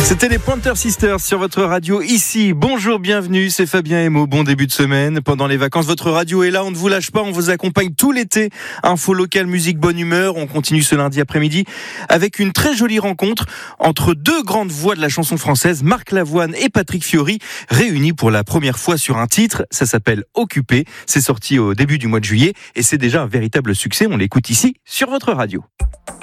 C'était les Pointer Sisters sur votre radio ici. Bonjour, bienvenue, c'est Fabien Emo. Bon début de semaine. Pendant les vacances, votre radio est là, on ne vous lâche pas, on vous accompagne tout l'été. Info locale, musique, bonne humeur. On continue ce lundi après-midi avec une très jolie rencontre entre deux grandes voix de la chanson française, Marc Lavoine et Patrick Fiori, réunis pour la première fois sur un titre. Ça s'appelle Occupé. C'est sorti au début du mois de juillet et c'est déjà un véritable succès. On l'écoute ici sur votre radio.